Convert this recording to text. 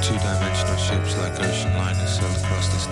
Two-dimensional ships like ocean liners sail across the